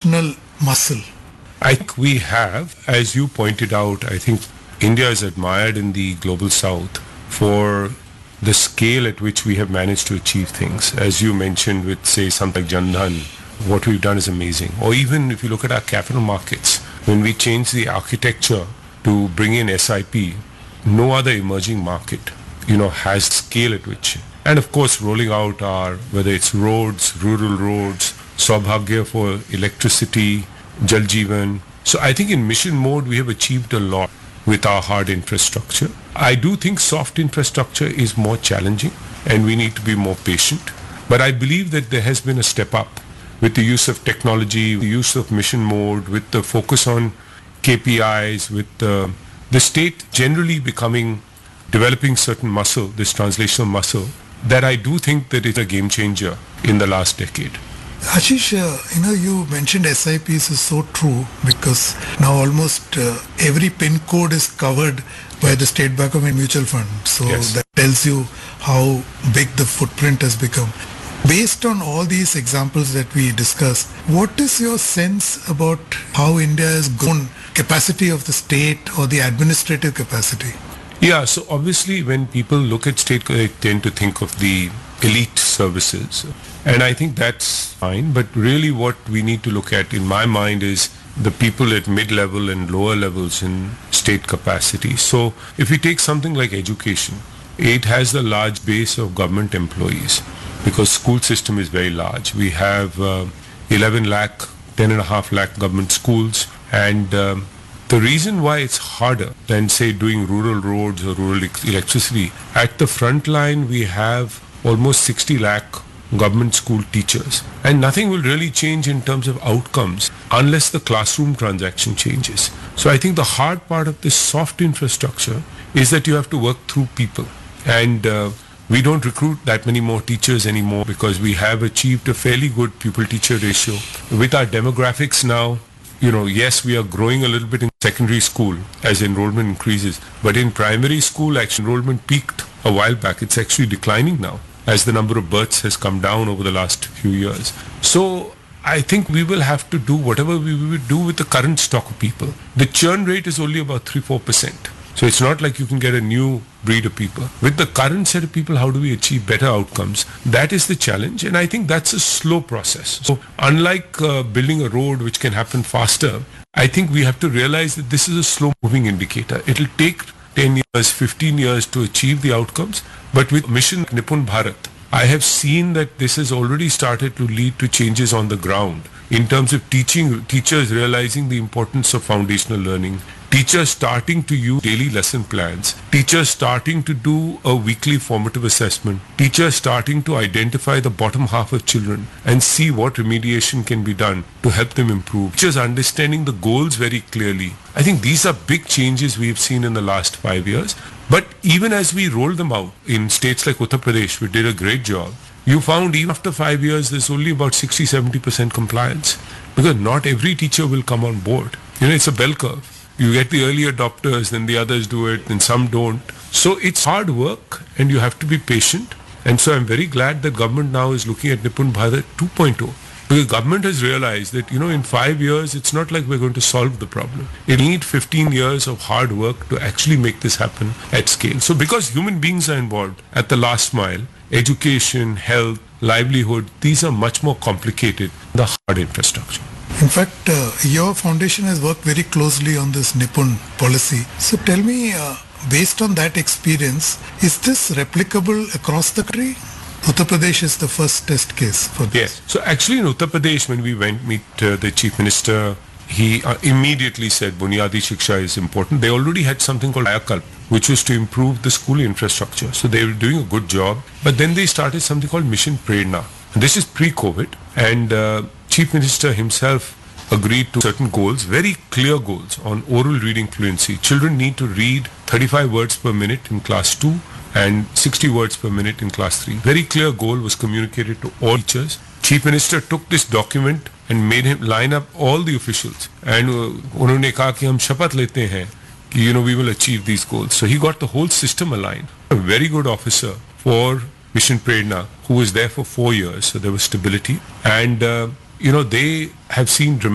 national muscle? I think we have, as you pointed out, I think India is admired in the global south for the scale at which we have managed to achieve things. As you mentioned with, say, something like Jan Dhan, what we've done is amazing. Or even if you look at our capital markets, when we changed the architecture to bring in SIP, no other emerging market, has scale at which. And of course, rolling out whether it's roads, rural roads, Saubhagya for electricity, Jal Jeevan. So I think in mission mode, we have achieved a lot with our hard infrastructure. I do think soft infrastructure is more challenging and we need to be more patient. But I believe that there has been a step up with the use of technology, the use of mission mode, with the focus on KPIs, with the state generally developing certain muscle, this translational muscle, that I do think that it's a game changer in the last decade. Ashish, you mentioned SIPs is so true because now almost every PIN code is covered by the State Bank of India Mutual Fund. So yes, that tells you how big the footprint has become. Based on all these examples that we discussed, what is your sense about how India has grown capacity of the state or the administrative capacity? Yeah, so obviously when people look at state, they tend to think of the elite services. And I think that's fine. But really what we need to look at, in my mind, is the people at mid-level and lower levels in state capacity. So if we take something like education, it has a large base of government employees because school system is very large. We have 11 lakh, 10.5 lakh government schools. And the reason why it's harder than, say, doing rural roads or rural electricity, at the front line we have almost 60 lakh government school teachers. And nothing will really change in terms of outcomes unless the classroom transaction changes. So I think the hard part of this soft infrastructure is that you have to work through people. And we don't recruit that many more teachers anymore because we have achieved a fairly good pupil-teacher ratio. With our demographics now, yes, we are growing a little bit in secondary school as enrollment increases. But in primary school, actually enrollment peaked a while back. It's actually declining now as the number of births has come down over the last few years. So I think we will have to do whatever we would do with the current stock of people. The churn rate is only about 3-4%. So it's not like you can get a new breed of people. With the current set of people, how do we achieve better outcomes? That is the challenge. And I think that's a slow process. So unlike building a road, which can happen faster, I think we have to realize that this is a slow moving indicator. It'll take 10 years, 15 years to achieve the outcomes. But with Mission Nipun Bharat, I have seen that this has already started to lead to changes on the ground in terms of teachers realizing the importance of foundational learning, teachers starting to use daily lesson plans, teachers starting to do a weekly formative assessment, teachers starting to identify the bottom half of children and see what remediation can be done to help them improve, teachers understanding the goals very clearly. I think these are big changes we have seen in the last 5 years. But even as we roll them out in states like Uttar Pradesh, we did a great job. You found even after 5 years, there's only about 60-70% compliance because not every teacher will come on board. It's a bell curve. You get the early adopters, then the others do it, then some don't. So it's hard work and you have to be patient. And so I'm very glad that government now is looking at Nipun Bharat 2.0. Because government has realized that, in 5 years, it's not like we're going to solve the problem. It needs 15 years of hard work to actually make this happen at scale. So because human beings are involved at the last mile, education, health, livelihood, these are much more complicated than the hard infrastructure. In fact, your foundation has worked very closely on this Nipun policy. So tell me, based on that experience, is this replicable across the country? Uttar Pradesh is the first test case for this. Yes. So actually in Uttar Pradesh, when we went meet the Chief Minister, he immediately said Bunyadi Shiksha is important. They already had something called Ayakalp, which was to improve the school infrastructure. So they were doing a good job. But then they started something called Mission Prerna. And this is pre-COVID. And Chief Minister himself agreed to certain goals, very clear goals on oral reading fluency. Children need to read 35 words per minute in class 2 and 60 words per minute in class 3. Very clear goal was communicated to all teachers. Chief Minister took this document and made him line up all the officials. And उन्होंने कहा कि हम शपथ लेते हैं कि we will achieve these goals. So he got the whole system aligned. A very good officer for Mission Prerna who was there for 4 years. So there was stability. And they have seen dramatic